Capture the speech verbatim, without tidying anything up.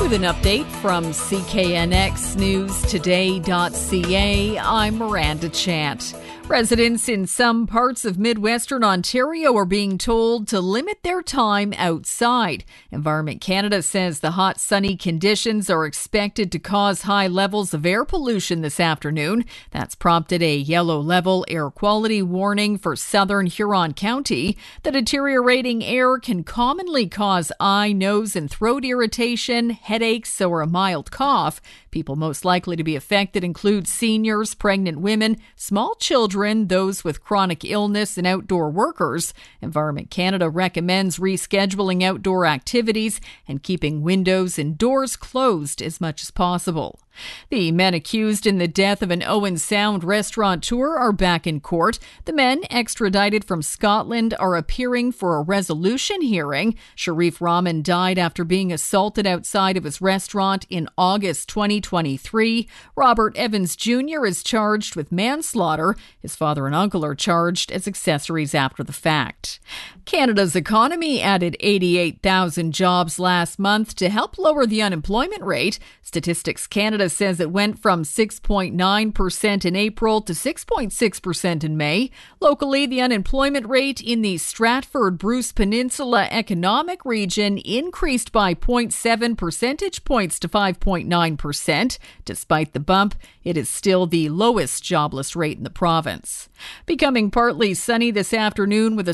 With an update from C K N X News Today dot C A, I'm Miranda Chant. Residents in some parts of Midwestern Ontario are being told to limit their time outside. Environment Canada says the hot, sunny conditions are expected to cause high levels of air pollution this afternoon. That's prompted a yellow level air quality warning for southern Huron County. The deteriorating air can commonly cause eye, nose, and throat irritation, headaches, or a mild cough. People most likely to be affected include seniors, pregnant women, small children, those with chronic illness, and outdoor workers. Environment Canada recommends rescheduling outdoor activities and keeping windows and doors closed as much as possible. The men accused in the death of an Owen Sound restaurateur are back in court. The men, extradited from Scotland, are appearing for a resolution hearing. Sharif Rahman died after being assaulted outside of his restaurant in August twenty twenty-three. Robert Evans Junior is charged with manslaughter. His father and uncle are charged as accessories after the fact. Canada's economy added eighty-eight thousand jobs last month to help lower the unemployment rate. Statistics Canada says it went from six point nine percent in April to six point six percent in May. Locally, the unemployment rate in the Stratford-Bruce Peninsula Economic Region increased by zero point seven percentage points to five point nine percent. Despite the bump, it is still the lowest jobless rate in the province. Becoming partly sunny this afternoon with a